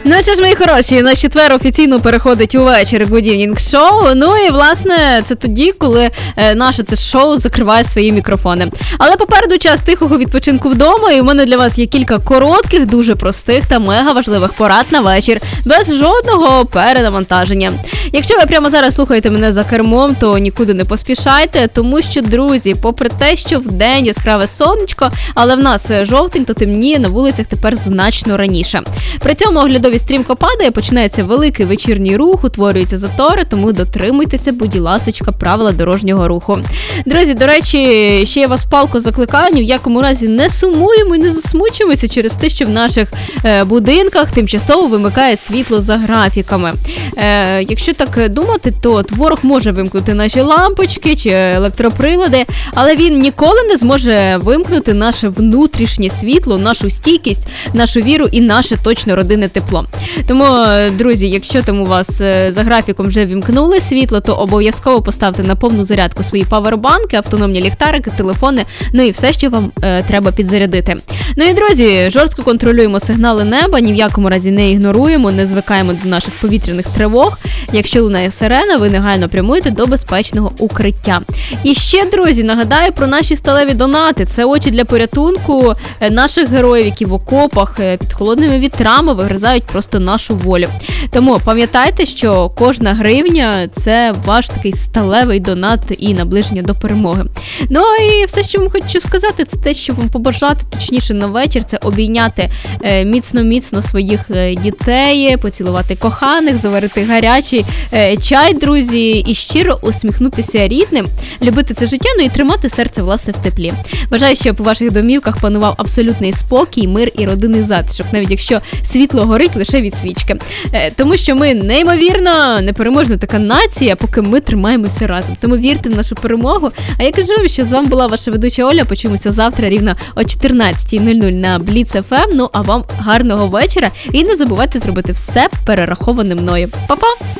Ну що ж, мої хороші, на четвер офіційно переходить увечір Good Evening Show. Ну і, власне, це тоді, коли наше це шоу закриває свої мікрофони. Але попереду час тихого відпочинку вдома, і в мене для вас є кілька коротких, дуже простих та мега важливих порад на вечір, без жодного перенавантаження. Якщо ви прямо зараз слухаєте мене за кермом, то нікуди не поспішайте, тому що, друзі, попри те, що вдень яскраве сонечко, але в нас жовтень, то темніє на вулицях тепер значно раніше. При цьому оглядові стрімко падає, починається великий вечірній рух, утворюються затори, тому дотримуйтеся, будь ласочка, правила дорожнього руху. Друзі, до речі, ще я вас палко закликаю, ні в якому разі не сумуємо і не засмучуємося через те, що в наших будинках тимчасово вимикають світло за графіками. Якщо так думати, то ворог може вимкнути наші лампочки чи електроприлади, але він ніколи не зможе вимкнути наше внутрішнє світло, нашу стійкість, нашу віру і наше точно родинне тепло. Тому, друзі, якщо там у вас за графіком вже вімкнули світло, то обов'язково поставте на повну зарядку свої павербанки, автономні ліхтарики, телефони, ну і все, що вам треба підзарядити. Ну і, друзі, жорстко контролюємо сигнали неба, ні в якому разі не ігноруємо, не звикаємо до наших повітряних тривог. Якщо лунає сирена, ви негайно прямуєте до безпечного укриття. І ще, друзі, нагадаю про наші сталеві донати. Це очі для порятунку наших героїв, які в окопах під холодними вітрами вигризають просто нашу волю. Тому пам'ятайте, що кожна гривня – це ваш такий сталевий донат і наближення до перемоги. Ну і все, що вам хочу сказати, це те, що вам побажати, точніше на вечір, це обійняти міцно-міцно своїх дітей, поцілувати коханих, заварити гарячий чай, друзі, і щиро усміхнутися рідним, любити це життя, ну і тримати серце, власне, в теплі. Бажаю, щоб у ваших домівках панував абсолютний спокій, мир і родинний затишок, навіть якщо світло горить лише від свічки. Тому що ми неймовірна, непереможна така нація, поки ми тримаємося разом. Тому вірте в нашу перемогу. А я кажу, що з вами була ваша ведуча Оля. Почуємося завтра рівно о 14:00 на Blitz FM. Ну, а вам гарного вечора і не забувайте зробити все перераховане мною. Па-па!